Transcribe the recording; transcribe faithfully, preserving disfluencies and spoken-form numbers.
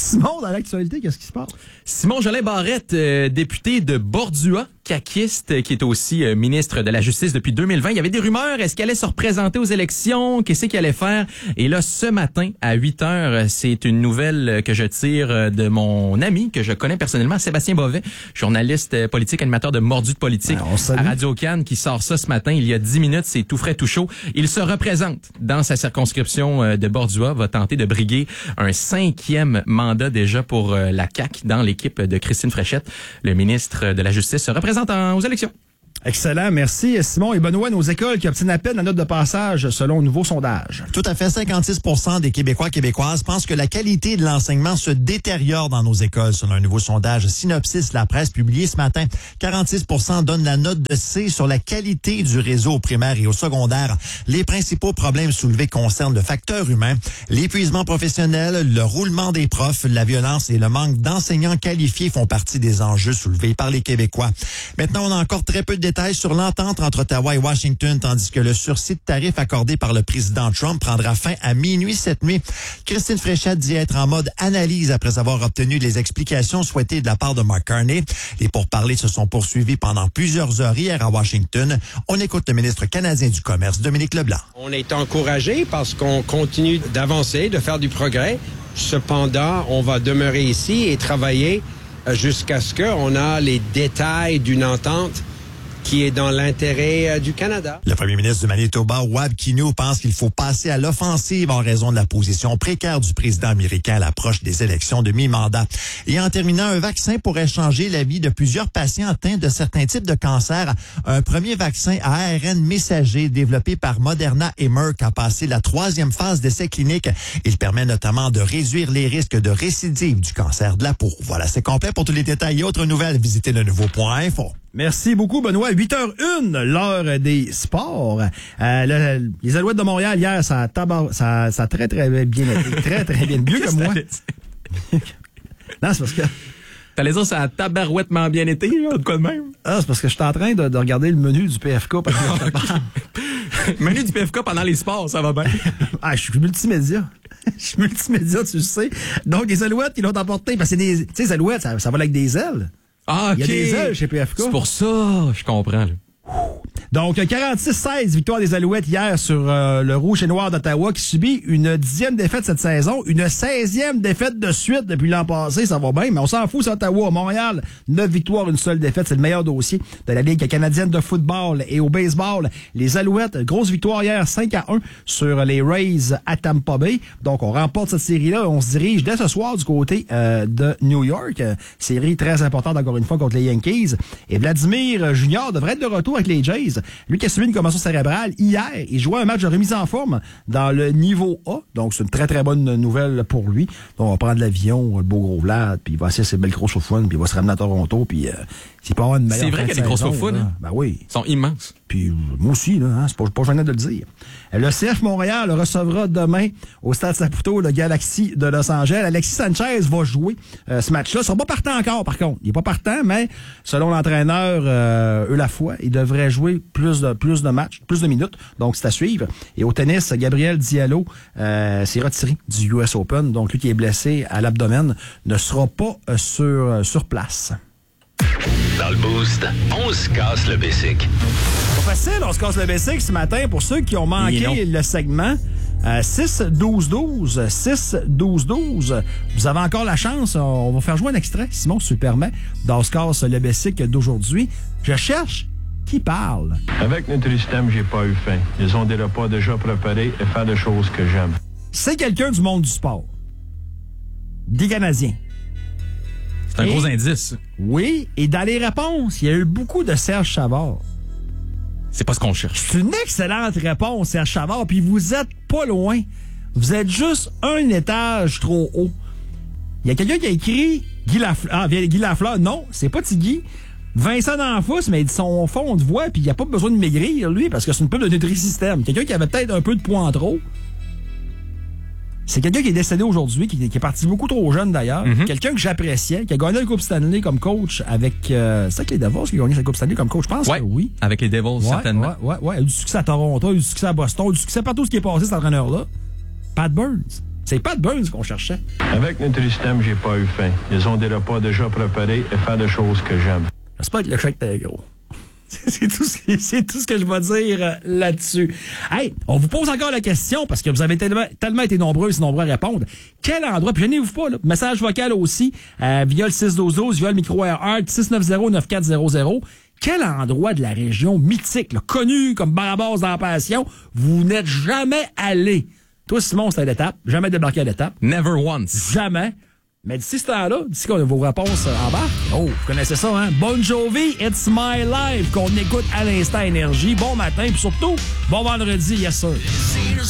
Simon, dans l'actualité, qu'est-ce qui se passe? Simon Jolin Barrette, euh, député de Bordua, caquiste, qui est aussi euh, ministre de la Justice depuis deux mille vingt. Il y avait des rumeurs. Est-ce qu'il allait se représenter aux élections? Qu'est-ce qu'il allait faire? Et là, ce matin, à huit heures, c'est une nouvelle que je tire de mon ami, que je connais personnellement, Sébastien Bovet, journaliste politique, animateur de Mordu de politique ben, à Radio-Can, qui sort ça ce matin. Il y a dix minutes, c'est tout frais, tout chaud. Il se représente dans sa circonscription de Bordua, va tenter de briguer un cinquième mandat déjà pour la C A Q dans l'équipe de Christine Fréchette. Le ministre de la Justice se représente En, aux élections. Excellent, merci Simon. Et Benoît, nos écoles qui obtiennent à peine la note de passage selon un nouveau sondage. Tout à fait, cinquante-six pour cent des Québécois Québécoises pensent que la qualité de l'enseignement se détériore dans nos écoles selon un nouveau sondage Synopsis La Presse publié ce matin. quarante-six pour cent donnent la note de C sur la qualité du réseau au primaire et au secondaire. Les principaux problèmes soulevés concernent le facteur humain, l'épuisement professionnel, le roulement des profs, la violence et le manque d'enseignants qualifiés font partie des enjeux soulevés par les Québécois. Maintenant, on a encore très peu de détails sur l'entente entre Ottawa et Washington, tandis que le sursis de tarifs accordé par le président Trump prendra fin à minuit cette nuit. Christine Fréchette dit être en mode analyse après avoir obtenu les explications souhaitées de la part de Mark Carney. Les pourparlers se sont poursuivis pendant plusieurs heures hier à Washington. On écoute le ministre canadien du Commerce, Dominique Leblanc. On est encouragé parce qu'on continue d'avancer, de faire du progrès. Cependant, on va demeurer ici et travailler jusqu'à ce qu'on a les détails d'une entente qui est dans l'intérêt euh, du Canada. Le premier ministre du Manitoba, Wab Kinew, pense qu'il faut passer à l'offensive en raison de la position précaire du président américain à l'approche des élections de mi-mandat. Et en terminant, un vaccin pourrait changer la vie de plusieurs patients atteints de certains types de cancers. Un premier vaccin à A R N messager développé par Moderna et Merck a passé la troisième phase d'essai clinique. Il permet notamment de réduire les risques de récidive du cancer de la peau. Voilà, c'est complet. Pour tous les détails et autres nouvelles, visitez le nouveau point info. Merci beaucoup, Benoît. huit heures une, l'heure des sports. Euh, le, les Alouettes de Montréal, hier, ça a, tabar, ça, ça a très, très bien été. Très, très bien. Mieux que moi. Non, c'est parce que... T'allais dire, ça a tabarouettement bien été, là, de quoi de même? Ah, c'est parce que je suis en train de, de regarder le menu du P F K. Menu du P F K pendant les sports, ça va bien. Ah, je suis multimédia. Je suis multimédia, tu le sais. Donc, les Alouettes qui l'ont emporté, parce que c'est des, tu sais, les Alouettes, ça, ça va avec des ailes. Ah, OK. Il y a des ailes chez P F K. C'est pour ça, je comprends. Là. Donc, quarante-six seize victoire des Alouettes hier sur euh, le Rouge et Noir d'Ottawa qui subit une dixième défaite cette saison, une seizième défaite de suite depuis l'an passé, ça va bien, mais on s'en fout, c'est Ottawa. Montréal, neuf victoires, une seule défaite, c'est le meilleur dossier de la Ligue canadienne de football. Et au baseball, les Alouettes, grosse victoire hier, cinq à un sur les Rays à Tampa Bay. Donc, on remporte cette série-là, on se dirige dès ce soir du côté euh, de New York. Euh, série très importante, encore une fois, contre les Yankees. Et Vladimir Junior devrait être de retour avec les Jays. Lui qui a subi une commotion cérébrale hier, il jouait un match de remise en forme dans le niveau A. Donc, c'est une très, très bonne nouvelle pour lui. Donc, on va prendre l'avion, le beau gros Vlad, puis il va essayer ses belles grosses au fun, puis il va se ramener à Toronto, puis euh, s'il peut avoir une meilleure. C'est vrai qu'il y a des grosses au fun. Hein? Ben oui. Ils sont immenses. Puis moi aussi, là, hein, c'est pas, pas gênant de le dire. Le C F Montréal recevra demain au Stade Saputo le Galaxy de Los Angeles. Alexis Sanchez va jouer euh, ce match-là. Il sera pas partant encore, par contre. Il est pas partant, mais selon l'entraîneur euh, Eulafoy, il devrait jouer plus de plus de matchs, plus de minutes. Donc, c'est à suivre. Et au tennis, Gabriel Diallo euh, s'est retiré du U S Open. Donc, lui qui est blessé à l'abdomen ne sera pas euh, sur, euh, sur place. Dans le Boost, on se casse le basic. Pas facile, on se casse le basic ce matin pour ceux qui ont manqué le segment. Euh, six douze douze, six douze douze. Vous avez encore la chance, on va faire jouer un extrait, Simon, si tu le permets, dans se casse le basic d'aujourd'hui. Je cherche qui parle. Avec Nutrisystem, j'ai pas eu faim. Ils ont des repas déjà préparés et faire des choses que j'aime. C'est quelqu'un du monde du sport. Des Canadiens. C'est un et, gros indice. Oui, et dans les réponses, il y a eu beaucoup de Serge Savard. C'est pas ce qu'on cherche. C'est une excellente réponse, Serge Savard, puis vous êtes pas loin. Vous êtes juste un étage trop haut. Il y a quelqu'un qui a écrit Guy Lafleur. Ah, Guy Lafleur, non, c'est pas Tigui. Vincent D'Anfous, mais son fond de voix, puis il n'y a pas besoin de maigrir, lui, parce que c'est une pub de Nutrisystem. Quelqu'un qui avait peut-être un peu de poids en trop. C'est quelqu'un qui est décédé aujourd'hui, qui, qui est parti beaucoup trop jeune d'ailleurs. Mm-hmm. Quelqu'un que j'appréciais, qui a gagné la Coupe Stanley comme coach avec... Euh, c'est ça que les Devils qui ont gagné la Coupe Stanley comme coach, je pense ouais, que oui. Avec les Devils, ouais, certainement. Ouais, ouais, ouais. Il a eu du succès à Toronto, il a eu du succès à Boston, il a eu du succès partout ce qui est passé, cet entraîneur-là. Pat Burns. C'est pas de Burns qu'on cherchait. Avec Nutrisystem, j'ai pas eu faim. Ils ont des repas déjà préparés et faire des choses que j'aime. J'espère que le chèque était gros. C'est tout, ce que, c'est tout ce que je vais dire là-dessus. Hey, on vous pose encore la question parce que vous avez tellement, tellement été nombreux et nombreux à répondre. Quel endroit, puis gênez-vous pas, là, message vocal aussi, euh, via le six douze douze, via le micro R R, six neuf zéro neuf quatre zéro zéro. Quel endroit de la région mythique, là, connu comme Barabas dans la Passion, vous n'êtes jamais allé? Toi, Simon, c'était à l'étape. Jamais débarqué à l'étape. Never once. Jamais. Mais d'ici ce temps-là, d'ici qu'on a vos réponses en bas, oh, vous connaissez ça, hein? Bon Jovi, It's My Life, qu'on écoute à l'instant Énergie. Bon matin, puis surtout, bon vendredi, yes sir.